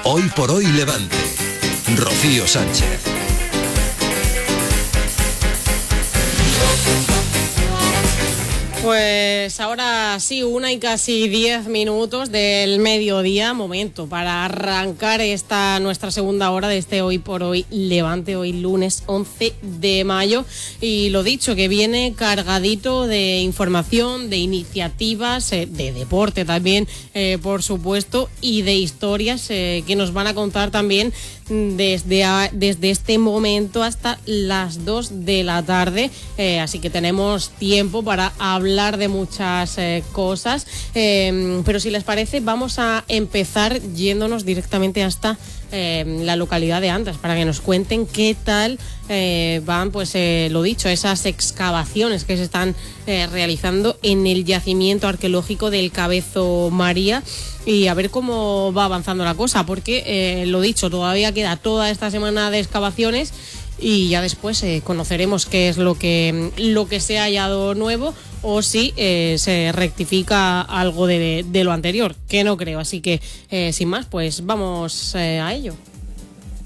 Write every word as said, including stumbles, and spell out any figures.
Hoy por hoy Levante. Rocío Sánchez. Pues ahora sí, una y casi diez minutos del mediodía, momento para arrancar esta nuestra segunda hora de este Hoy por Hoy Levante, hoy lunes once de mayo. Y lo dicho, que viene cargadito de información, de iniciativas, eh, de deporte también, eh, por supuesto, y de historias eh, que nos van a contar también desde, a, desde este momento hasta las dos de la tarde. Eh, así que tenemos tiempo para hablar de muchas eh, cosas, eh, pero si les parece vamos a empezar yéndonos directamente hasta eh, la localidad de Antas para que nos cuenten qué tal eh, van, pues eh, lo dicho, esas excavaciones que se están eh, realizando en el yacimiento arqueológico del Cabezo María, y a ver cómo va avanzando la cosa, porque eh, lo dicho, todavía queda toda esta semana de excavaciones y ya después eh, conoceremos qué es lo que lo que se ha hallado nuevo, o si eh, se rectifica algo de, de lo anterior, que no creo. Así que eh, sin más, pues vamos eh, a ello.